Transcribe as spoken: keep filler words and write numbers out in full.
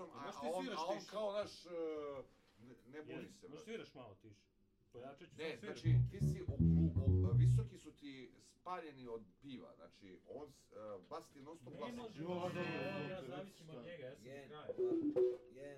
basom, a on kao naš, ne buni se. Možeš sviraš malo tiše. Pojačat ću, ne, sam sviraš. Znači, ti si, visoki su ti spaljeni od piva, znači, on, bas ti non stop glasa. Ne može, ja zavisim od njega, ja sam krajem.